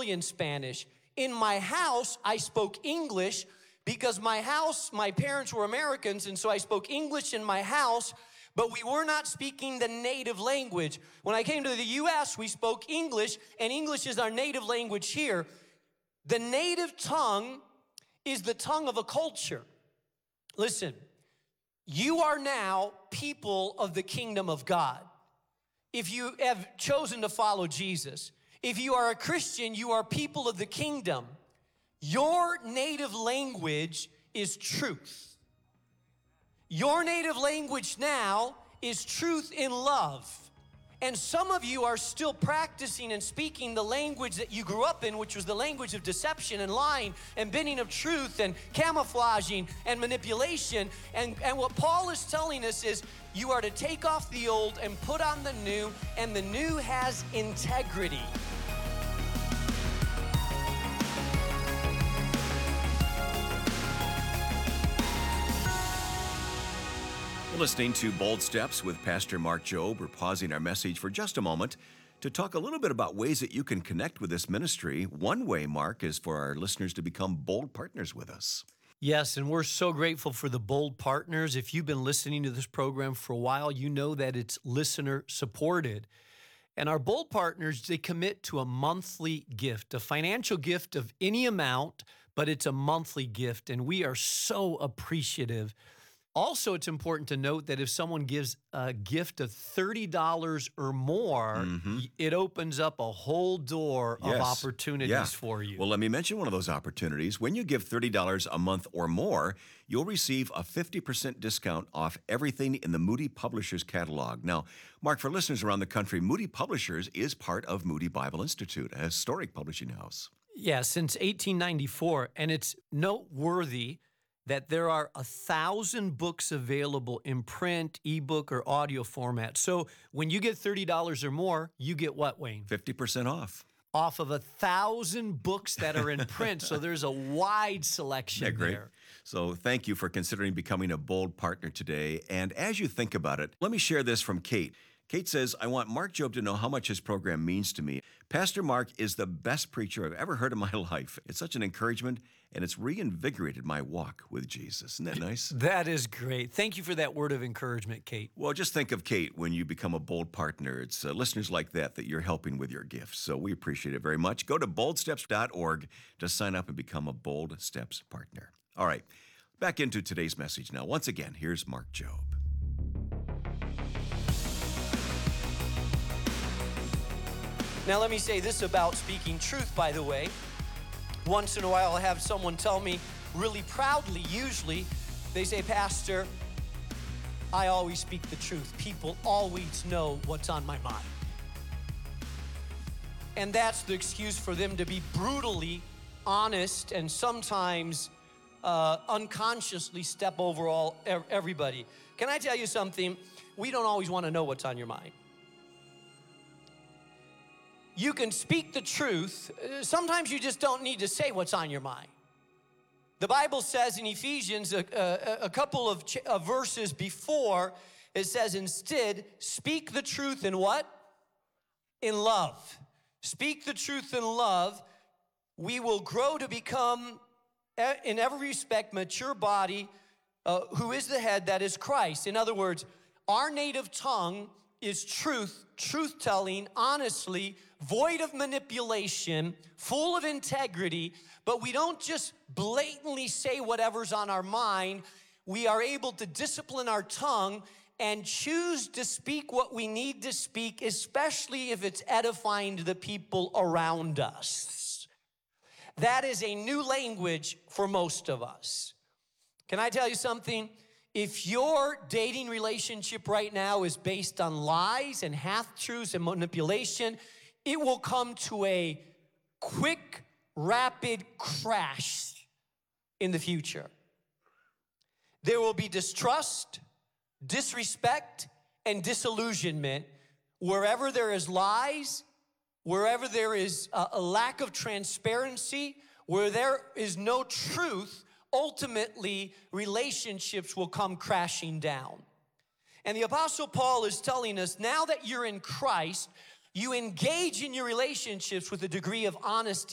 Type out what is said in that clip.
Brazilian Spanish. In my house, I spoke English because my parents were Americans, and so I spoke English in my house, but we were not speaking the native language. When I came to the U.S., we spoke English, and English is our native language here. The native tongue is the tongue of a culture. Listen, you are now people of the kingdom of God. If you have chosen to follow Jesus, if you are a Christian, you are people of the kingdom. Your native language is truth. Your native language now is truth in love. And some of you are still practicing and speaking the language that you grew up in, which was the language of deception and lying and bending of truth and camouflaging and manipulation. And what Paul is telling us is you are to take off the old and put on the new, and the new has integrity. You're listening to Bold Steps with Pastor Mark Jobe. We're pausing our message for just a moment to talk a little bit about ways that you can connect with this ministry. One way, Mark, is for our listeners to become bold partners with us. Yes, and we're so grateful for the bold partners. If you've been listening to this program for a while, you know that it's listener supported. And our bold partners, they commit to a monthly gift, a financial gift of any amount, but it's a monthly gift, and we are so appreciative. Also, it's important to note that if someone gives a gift of $30 or more, it opens up a whole door of opportunities for you. Well, let me mention one of those opportunities. When you give $30 a month or more, you'll receive a 50% discount off everything in the Moody Publishers catalog. Now, Mark, for listeners around the country, Moody Publishers is part of Moody Bible Institute, a historic publishing house. Yeah, since 1894, and it's noteworthy that there are 1,000 books available in print, ebook, or audio format. So when you get $30 or more, you get what, Wayne? 50% off. Off of 1,000 books that are in print. So there's a wide selection there. So thank you for considering becoming a bold partner today. And as you think about it, let me share this from Kate. Kate says, I want Mark Jobe to know how much his program means to me. Pastor Mark is the best preacher I've ever heard in my life. It's such an encouragement, and it's reinvigorated my walk with Jesus. Isn't that nice? That is great. Thank you for that word of encouragement, Kate. Well, just think of Kate when you become a bold partner. It's listeners like that you're helping with your gifts. So we appreciate it very much. Go to boldsteps.org to sign up and become a Bold Steps partner. All right, back into today's message now. Once again, here's Mark Jobe. Now, let me say this about speaking truth, by the way. Once in a while, I'll have someone tell me really proudly, usually, they say, Pastor, I always speak the truth. People always know what's on my mind. And that's the excuse for them to be brutally honest and sometimes unconsciously step over everybody. Can I tell you something? We don't always want to know what's on your mind. You can speak the truth. Sometimes you just don't need to say what's on your mind. The Bible says in Ephesians, a couple of verses before, it says, instead, speak the truth in what? In love. Speak the truth in love. We will grow to become, in every respect, mature body, who is the head, that is Christ. In other words, our native tongue is truth-telling, honestly, void of manipulation, full of integrity, but we don't just blatantly say whatever's on our mind. We are able to discipline our tongue and choose to speak what we need to speak, especially if it's edifying to the people around us. That is a new language for most of us. Can I tell you something? If your dating relationship right now is based on lies and half-truths and manipulation, it will come to a quick, rapid crash in the future. There will be distrust, disrespect, and disillusionment wherever there is lies, wherever there is a lack of transparency, where there is no truth. Ultimately, relationships will come crashing down. And the Apostle Paul is telling us, now that you're in Christ, you engage in your relationships with a degree of honesty